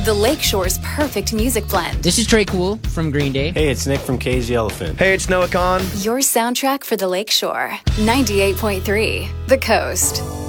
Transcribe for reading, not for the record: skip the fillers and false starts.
The Lakeshore's perfect music blend. This is Trey Cool from Green Day. Hey, it's Nick from Cage Elephant. Hey, it's Noah Kahn. Your soundtrack for the Lakeshore. 98.3 The Coast.